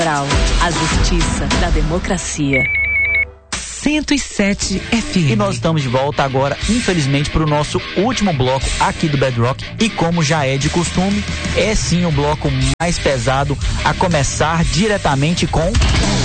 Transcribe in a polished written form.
A justiça da democracia. 107 FM. E nós estamos de volta agora, infelizmente, para o nosso último bloco aqui do Bedrock. E como já é de costume, é sim o bloco mais pesado, a começar diretamente com